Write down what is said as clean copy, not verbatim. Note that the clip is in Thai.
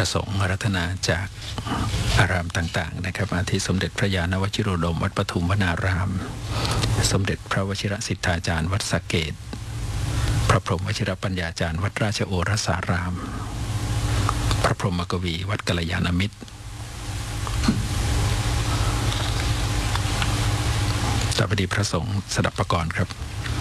ระสงฆ์รัตนาจากอารามต่างๆนะครับอาทิสมเด็จพระญาณวชิโรดมวัดปทุมวนารามสมเด็จพระวชิรสิทธาจารย์วัดสะเกษพระพรหมวชิรปัญญาจารย์วัดราชโอรสารามพระพรหมกวีวัดกัลยาณมิตรต่อไปดีพระสงฆ์สดับประกรณ์ครับ